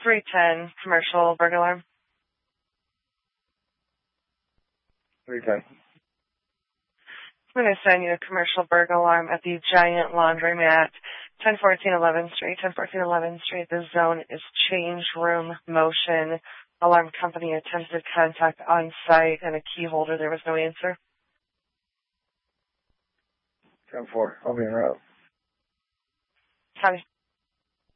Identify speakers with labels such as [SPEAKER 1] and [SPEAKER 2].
[SPEAKER 1] 310, commercial burglar alarm.
[SPEAKER 2] 310.
[SPEAKER 1] I'm going to send you a commercial burglar alarm at the Giant Laundromat, 1014 11th Street. 1014 11th Street. The zone is change room motion. Alarm company attempted contact on site and a key holder. There was no answer.
[SPEAKER 2] 10-4. I'll be en route.
[SPEAKER 1] Copy.